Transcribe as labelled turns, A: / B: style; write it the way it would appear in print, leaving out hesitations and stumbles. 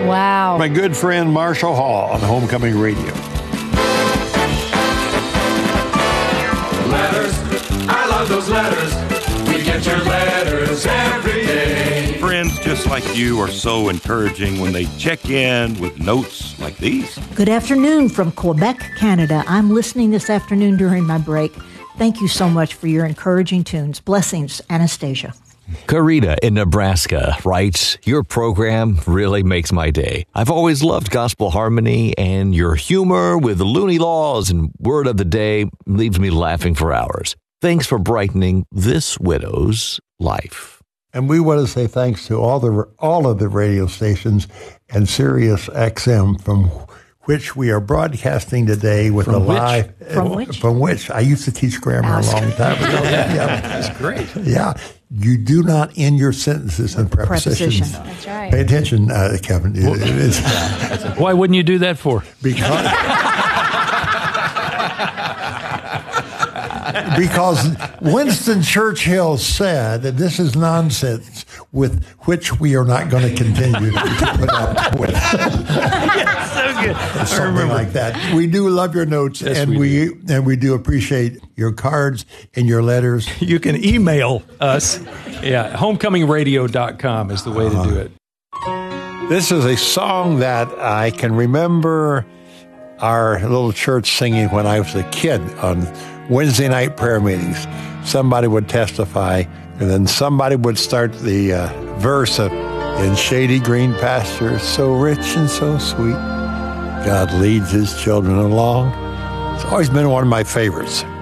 A: Wow.
B: My good friend Marshall Hall on Homecoming Radio.
C: Letters, I love those letters. We get your letters every day.
D: Friends just like you are so encouraging when they check in with notes like these.
E: Good afternoon from Quebec, Canada. I'm listening this afternoon during my break. Thank you so much for your encouraging tunes. Blessings, Anastasia.
F: Karita in Nebraska writes, your program really makes my day. I've always loved gospel harmony, and your humor with the loony laws and word of the day leaves me laughing for hours. Thanks for brightening this widow's life.
B: And we want to say thanks to all of the radio stations and Sirius XM from which we are broadcasting today with a live. From which? I used to teach grammar a long time ago.
G: Yeah, that's great.
B: Yeah. You do not end your sentences in prepositions.
A: That's right.
B: Pay attention, Kevin.
G: Why wouldn't you do that for?
B: Because Winston Churchill said that this is nonsense with which we are not going to continue to put up with.
G: Yeah, so good.
B: Something like that. We do love your notes,
G: yes,
B: and we do appreciate your cards and your letters.
G: You can email us. Yeah, homecomingradio.com is the way to do it.
B: This is a song that I can remember our little church singing when I was a kid on Wednesday night prayer meetings. Somebody would testify, and then somebody would start the verse of, in shady green pastures, so rich and so sweet, God leads his children along. It's always been one of my favorites.